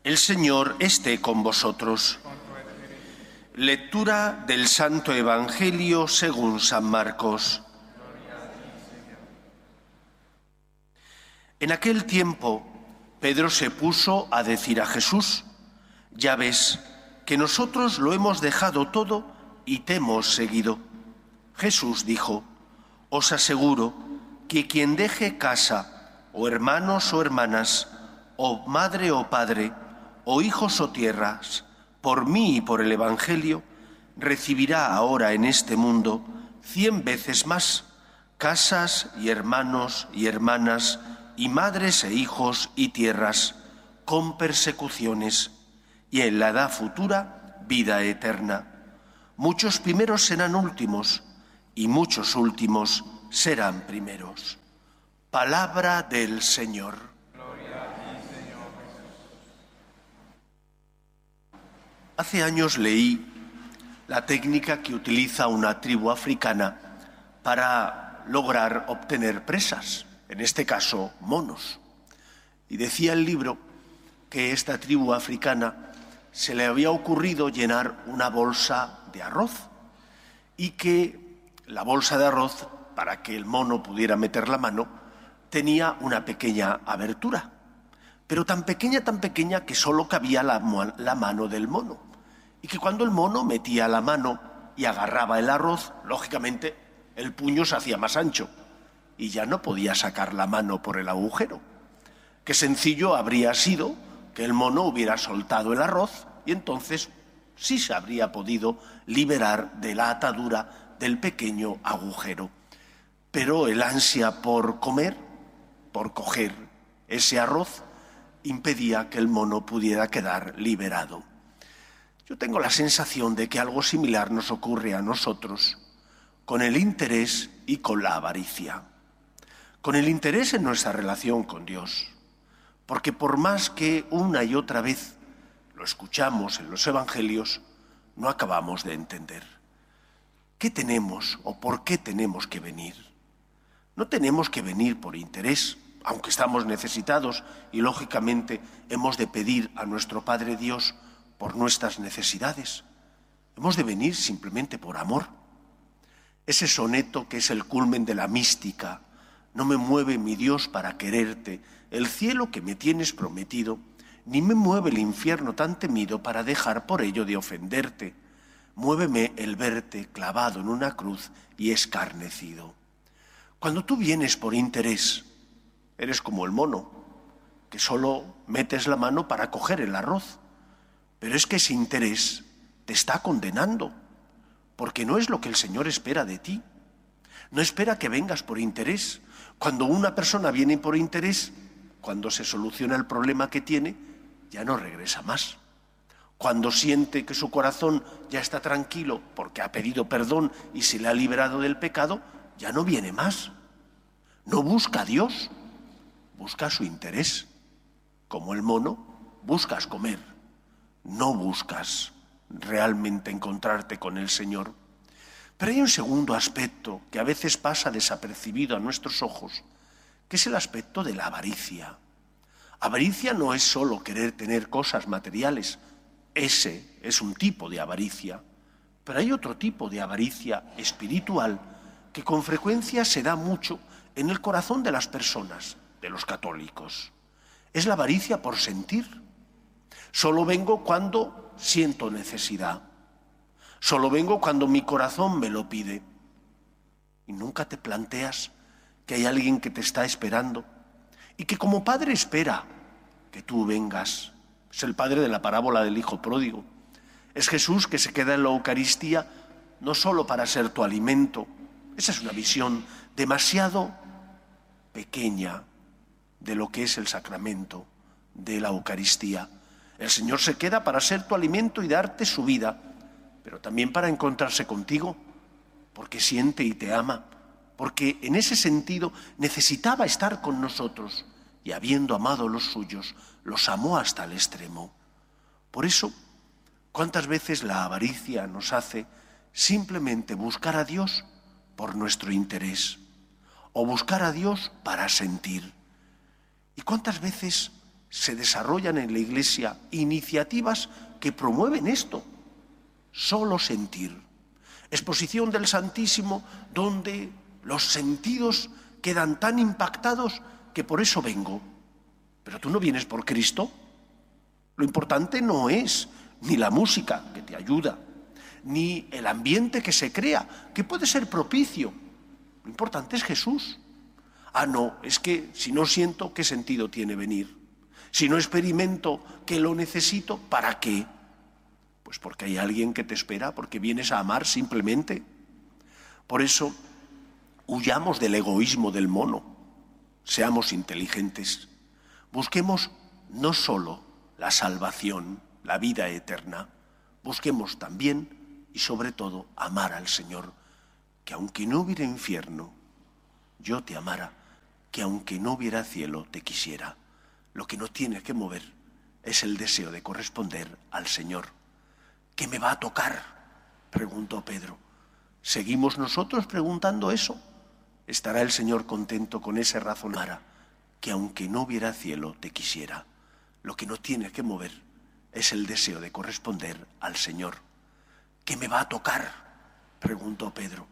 El Señor esté con vosotros. Lectura del Santo Evangelio según San Marcos. En aquel tiempo, Pedro se puso a decir a Jesús: «Ya ves que nosotros lo hemos dejado todo y te hemos seguido». Jesús dijo: «Os aseguro que quien deje casa, o hermanos o hermanas, o madre o padre, o hijos o tierras, por mí y por el Evangelio, recibirá ahora en este mundo 100 veces más casas y hermanos y hermanas, y madres e hijos y tierras, con persecuciones, y en la edad futura vida eterna. Muchos primeros serán últimos, y muchos últimos serán primeros». Palabra del Señor. Hace años leí la técnica que utiliza una tribu africana para lograr obtener presas, en este caso monos. Y decía el libro que esta tribu africana se le había ocurrido llenar una bolsa de arroz y que la bolsa de arroz, para que el mono pudiera meter la mano, tenía una pequeña abertura, pero tan pequeña que solo cabía la mano del mono. Y que cuando el mono metía la mano y agarraba el arroz, lógicamente el puño se hacía más ancho y ya no podía sacar la mano por el agujero. Qué sencillo habría sido que el mono hubiera soltado el arroz y entonces sí se habría podido liberar de la atadura del pequeño agujero. Pero el ansia por comer, por coger ese arroz, impedía que el mono pudiera quedar liberado. Yo tengo la sensación de que algo similar nos ocurre a nosotros con el interés y con la avaricia. Con el interés en nuestra relación con Dios, porque por más que una y otra vez lo escuchamos en los evangelios, no acabamos de entender. ¿Qué tenemos o por qué tenemos que venir? No tenemos que venir por interés, aunque estamos necesitados y lógicamente hemos de pedir a nuestro Padre Dios por nuestras necesidades. Hemos de venir simplemente por amor. Ese soneto que es el culmen de la mística: «No me mueve mi Dios para quererte el cielo que me tienes prometido, ni me mueve el infierno tan temido para dejar por ello de ofenderte. Muéveme el verte clavado en una cruz y escarnecido». Cuando tú vienes por interés, eres como el mono, que solo metes la mano para coger el arroz. Pero es que ese interés te está condenando, porque no es lo que el Señor espera de ti. No espera que vengas por interés. Cuando una persona viene por interés, cuando se soluciona el problema que tiene, ya no regresa más. Cuando siente que su corazón ya está tranquilo porque ha pedido perdón y se le ha liberado del pecado, ya no viene más. No busca a Dios, busca su interés. Como el mono, buscas comer. No buscas realmente encontrarte con el Señor. Pero hay un segundo aspecto que a veces pasa desapercibido a nuestros ojos, que es el aspecto de la avaricia. Avaricia no es solo querer tener cosas materiales, ese es un tipo de avaricia, pero hay otro tipo de avaricia espiritual que con frecuencia se da mucho en el corazón de las personas, de los católicos. Es la avaricia por sentir. Solo vengo cuando siento necesidad. Solo vengo cuando mi corazón me lo pide. Y nunca te planteas que hay alguien que te está esperando y que como padre espera que tú vengas. Es el padre de la parábola del hijo pródigo. Es Jesús que se queda en la Eucaristía no solo para ser tu alimento. Esa es una visión demasiado pequeña de lo que es el sacramento de la Eucaristía. El Señor se queda para ser tu alimento y darte su vida, pero también para encontrarse contigo, porque siente y te ama, porque en ese sentido necesitaba estar con nosotros y habiendo amado a los suyos, los amó hasta el extremo. Por eso, ¿cuántas veces la avaricia nos hace simplemente buscar a Dios por nuestro interés o buscar a Dios para sentir? ¿Y cuántas veces se desarrollan en la Iglesia iniciativas que promueven esto. Solo sentir. Exposición del Santísimo donde los sentidos quedan tan impactados que por eso vengo. Pero tú no vienes por Cristo. Lo importante no es ni la música, que te ayuda, ni el ambiente que se crea, que puede ser propicio. Lo importante es Jesús. Ah, no, es que si no siento, ¿qué sentido tiene venir? Si no experimento que lo necesito, ¿para qué? Pues porque hay alguien que te espera, porque vienes a amar simplemente. Por eso, huyamos del egoísmo del mono, seamos inteligentes, busquemos no solo la salvación, la vida eterna, busquemos también y sobre todo amar al Señor, que aunque no hubiera infierno, yo te amara, que aunque no hubiera cielo, te quisiera. Lo que no tiene que mover es el deseo de corresponder al Señor. ¿Qué me va a tocar?, preguntó Pedro. ¿Seguimos nosotros preguntando eso? ¿Estará el Señor contento con ese razonar? Que aunque no hubiera cielo, te quisiera. Lo que no tiene que mover es el deseo de corresponder al Señor. ¿Qué me va a tocar?, preguntó Pedro.